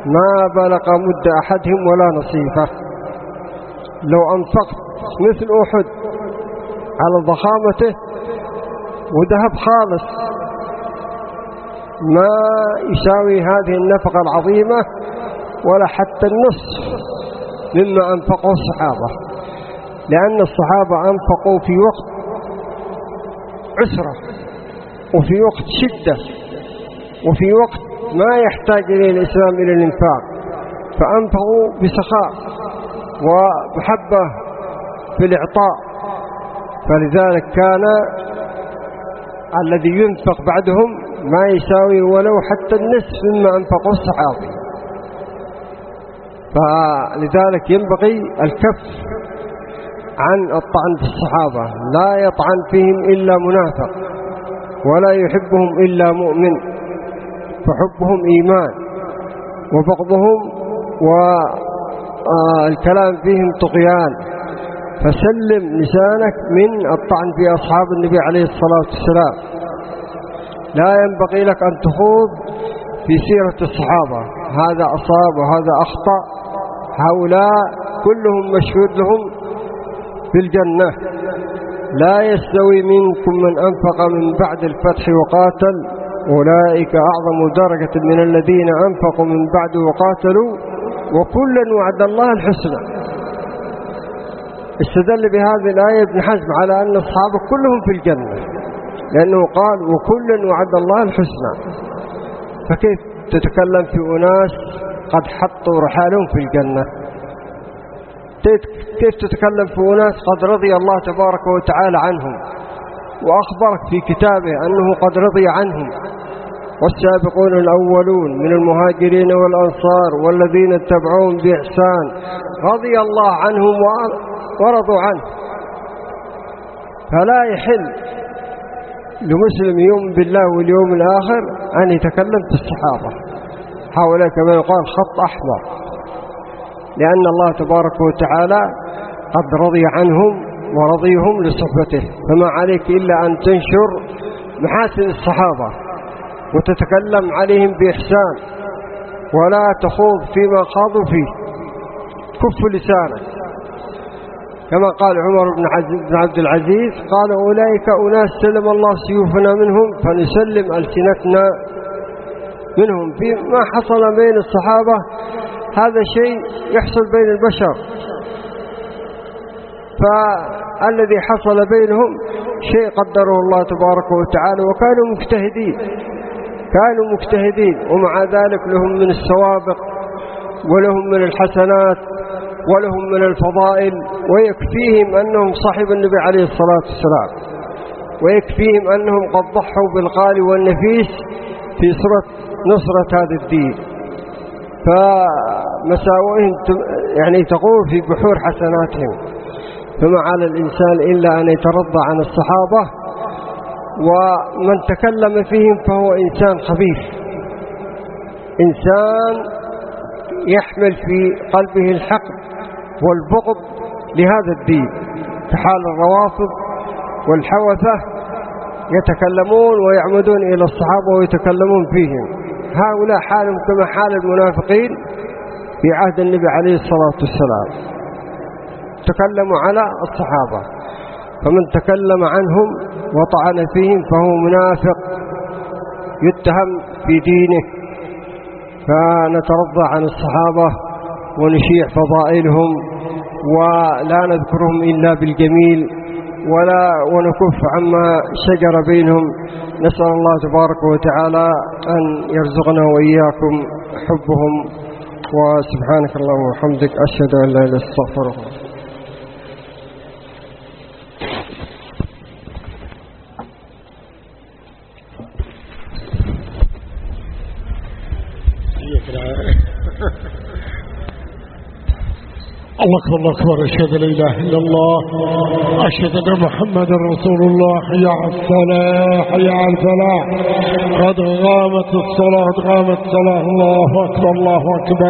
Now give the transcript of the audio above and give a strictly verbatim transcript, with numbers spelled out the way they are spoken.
ما بلغ مد أحدهم ولا نصيفه. لو أنفقت مثل أحد على ضخامته وذهب خالص ما يساوي هذه النفقة العظيمة ولا حتى النصف مما أنفقه الصحابة، لأن الصحابة أنفقوا في وقت عسرة وفي وقت شدة وفي وقت ما يحتاج إليه الإسلام إلى الإنفاق، فأنفقوا بسخاء ومحبة في الإعطاء. فلذلك كان الذي ينفق بعدهم ما يساوي ولو حتى النصف مما أنفقه الصحابي. فلذلك ينبغي الكف عن الطعن في الصحابة، لا يطعن فيهم إلا منافق ولا يحبهم إلا مؤمن، فحبهم إيمان وبغضهم والكلام فيهم طغيان. فسلم لسانك من الطعن في أصحاب النبي عليه الصلاة والسلام. لا ينبغي لك أن تخوض في سيرة الصحابة، هذا أصاب وهذا أخطأ، هؤلاء كلهم مشهود لهم بالجنة. لا يستوي منكم من أنفق من بعد الفتح وقاتل أولئك أعظم درجة من الذين أنفقوا من بعد وقاتلوا وكلا وعد الله الحسنى. استدل بهذه الآية ابن حزم على أن الصحابة كلهم في الجنة، لأنه قال وكلا وعد الله الحسنى. فكيف تتكلم في أناس قد حطوا رحالهم في الجنة؟ كيف تتكلم في أناس قد رضي الله تبارك وتعالى عنهم وأخبرك في كتابه أنه قد رضي عنهم؟ والسابقون الأولون من المهاجرين والأنصار والذين اتبعوهم بإحسان رضي الله عنهم ورضوا عنه. فلا يحل لمسلم يؤمن بالله واليوم الآخر أن يتكلم في الصحابة. هؤلاء كما يقال خط أحمر، لأن الله تبارك وتعالى قد رضي عنهم ورضيهم لصحبته، فما عليك إلا أن تنشر محاسن الصحابة وتتكلم عليهم بإحسان ولا تخوض فيما خاضوا فيه. كف لسانك، كما قال عمر بن عبد العزيز قال أولئك أناس سلم الله سيوفنا منهم فنسلم ألسنتنا منهم. فيما حصل بين الصحابة هذا شيء يحصل بين البشر، فالذي حصل بينهم شيء قدره الله تبارك وتعالى، وكانوا مجتهدين كانوا مجتهدين ومع ذلك لهم من السوابق ولهم من الحسنات ولهم من الفضائل، ويكفيهم أنهم صاحب النبي عليه الصلاة والسلام، ويكفيهم أنهم قد ضحوا بالغالي والنفيس في صورة نصرة هذا الدين. فمساوئهم يعني تقول في بحور حسناتهم. فما على الإنسان إلا أن يترضى عن الصحابة، ومن تكلم فيهم فهو إنسان خبيث، إنسان يحمل في قلبه الحقد والبغض لهذا الدين، كحال الروافض والحوثة يتكلمون ويعمدون إلى الصحابة ويتكلمون فيهم. هؤلاء حالهم كما حال المنافقين في عهد النبي عليه الصلاة والسلام، تكلموا على الصحابة. فمن تكلم عنهم وطعن فيهم فهو منافق يتهم في دينه. فنترضى عن الصحابة ونشيع فضائلهم ولا نذكرهم إلا بالجميل ولا ونكف عما شجر بينهم. نسأل الله تبارك وتعالى أن يرزقنا وإياكم حبهم. وسبحانك اللهم وبحمدك أشهد أن لا إله إلا أنت أستغفرك. الله أكبر الله أكبر. أشهد لا إله إلا الله، أشهد أن محمد رسول الله. حي على الصلاة حي على الفلاح، قد قامت الصلاة قد قامت الصلاة. الله أكبر الله أكبر.